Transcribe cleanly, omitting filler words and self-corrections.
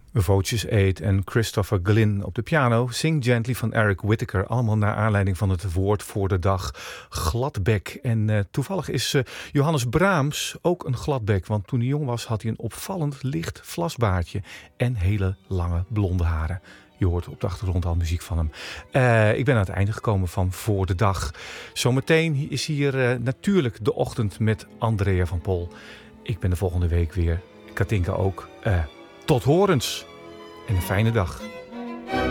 Voces 8 en Christopher Glynn op de piano. Sing Gently van Eric Whitacre. Allemaal naar aanleiding van het woord voor de dag gladbek. En toevallig is Johannes Brahms ook een gladbek. Want toen hij jong was had hij een opvallend licht vlasbaardje. En hele lange blonde haren. Je hoort op de achtergrond al muziek van hem. Ik ben aan het einde gekomen van Voor de Dag. Zometeen is hier natuurlijk de ochtend met Andrea van Pol. Ik ben de volgende week weer. Katinka ook. Tot horens en een fijne dag.